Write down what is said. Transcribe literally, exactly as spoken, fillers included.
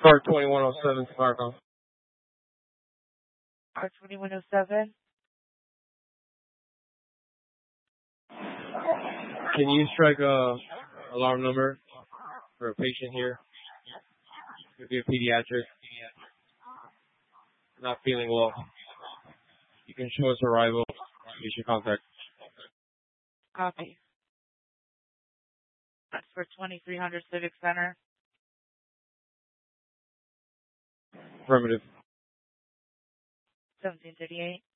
Car twenty-one oh seven, Chicago. R twenty-one oh seven. Can you strike a alarm number for a patient here? Could be a pediatric. Not feeling well. You can show us arrival. You should contact. Copy. That's for twenty-three hundred Civic Center. Affirmative. seventeen thirty-eight.